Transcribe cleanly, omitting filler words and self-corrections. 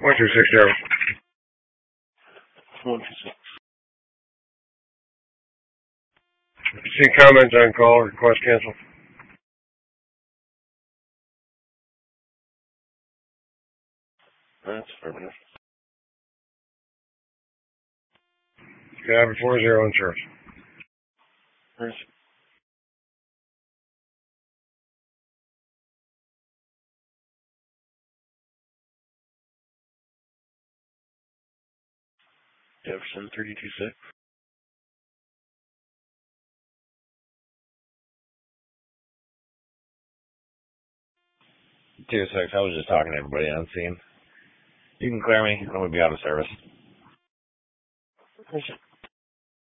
126 126. See comments on call, request cancel. That's affirmative. Skyver 40 insurance. Where's Jefferson 326? Two six. I was just talking to everybody on scene. You can clear me. I'm gonna be out of service. Where's